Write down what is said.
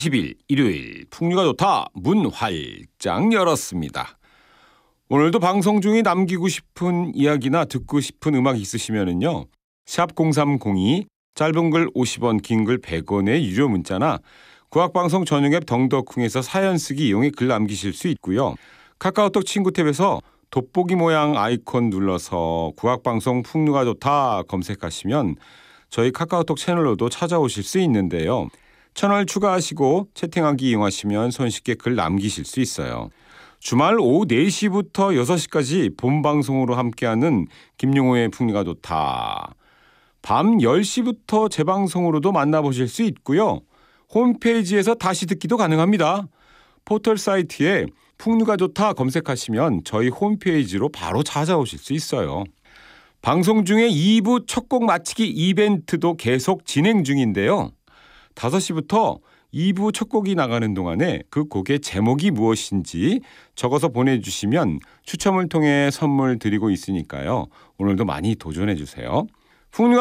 10일 일요일 풍류가 좋다 문 활짝 열었습니다. 오늘도 방송 중에 남기고 싶은 이야기나 듣고 싶은 음악 있으시면은요. 샵 0302 짧은 글 50원 긴 글 100원의 유료 문자나 구학방송 전용 앱 덩더쿵에서 사연 쓰기 이용해 글 남기실 수 있고요. 카카오톡 친구 탭에서 돋보기 모양 아이콘 눌러서 구학방송 풍류가 좋다 검색하시면 저희 카카오톡 채널로도 찾아오실 수 있는데요. 채널 추가하시고 채팅하기 이용하시면 손쉽게 글 남기실 수 있어요. 주말 오후 4시부터 6시까지 본방송으로 함께하는 김용호의 풍류가 좋다. 밤 10시부터 재방송으로도 만나보실 수 있고요. 홈페이지에서 다시 듣기도 가능합니다. 포털 사이트에 풍류가 좋다 검색하시면 저희 홈페이지로 바로 찾아오실 수 있어요. 방송 중에 2부 첫 곡 맞히기 이벤트도 계속 진행 중인데요. 5시부터 2부 첫 곡이 나가는 동안에 그 곡의 제목이 무엇인지 적어서 보내주시면 추첨을 통해 선물 드리고 있으니까요. 오늘도 많이 도전해 주세요. 풍류가